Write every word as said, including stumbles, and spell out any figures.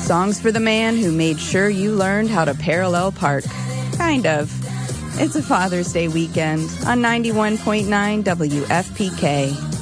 Songs for the man who made sure you learned how to parallel park. Kind of. It's a Father's Day weekend on ninety-one point nine W F P K.